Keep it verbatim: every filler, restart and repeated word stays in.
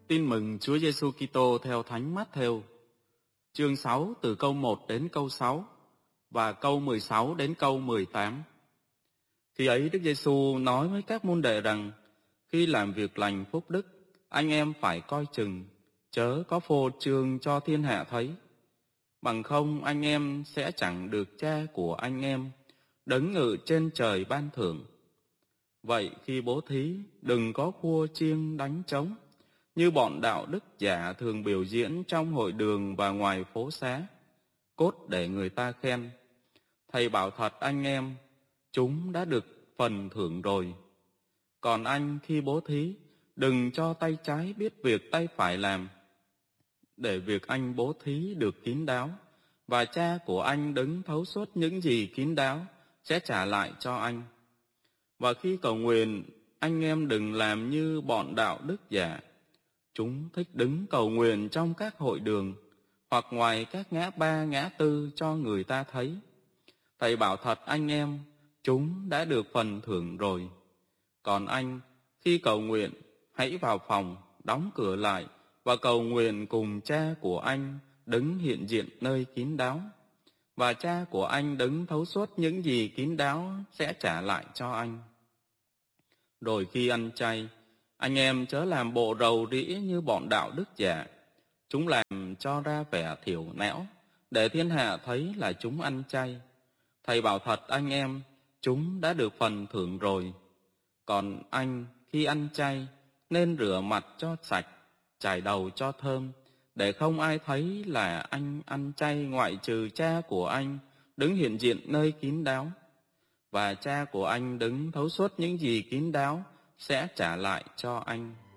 Tin mừng Chúa Giêsu Kitô theo Thánh Mát-thêu, chương sáu từ câu một đến câu sáu và câu mười sáu đến câu mười tám. Khi ấy Đức Giêsu nói với các môn đệ rằng: khi làm việc lành phúc đức, anh em phải coi chừng, chớ có phô trương cho thiên hạ thấy. Bằng không anh em sẽ chẳng được Cha của anh em đấng ngự trên trời ban thưởng. Vậy khi bố thí, đừng có khua chiêng đánh trống, như bọn đạo đức giả thường biểu diễn trong hội đường và ngoài phố xá, cốt để người ta khen. Thầy bảo thật anh em, chúng đã được phần thưởng rồi. Còn anh khi bố thí, đừng cho tay trái biết việc tay phải làm, để việc anh bố thí được kín đáo, và Cha của anh đấng thấu suốt những gì kín đáo sẽ trả lại cho anh. Và khi cầu nguyện, anh em đừng làm như bọn đạo đức giả. Chúng thích đứng cầu nguyện trong các hội đường hoặc ngoài các ngã ba ngã tư cho người ta thấy. Thầy bảo thật anh em, chúng đã được phần thưởng rồi. Còn anh, khi cầu nguyện, hãy vào phòng, đóng cửa lại và cầu nguyện cùng Cha của anh đấng hiện diện nơi kín đáo. Và Cha của anh đấng thấu suốt những gì kín đáo sẽ trả lại cho anh. Rồi khi ăn chay, anh em chớ làm bộ rầu rĩ như bọn đạo đức giả. Chúng làm cho ra vẻ thiểu não, để thiên hạ thấy là chúng ăn chay. Thầy bảo thật anh em, chúng đã được phần thưởng rồi. Còn anh, khi ăn chay, nên rửa mặt cho sạch, chải đầu cho thơm, để không ai thấy là anh ăn chay ngoại trừ Cha của anh đứng hiện diện nơi kín đáo. Và Cha của anh đứng thấu suốt những gì kín đáo sẽ trả lại cho anh.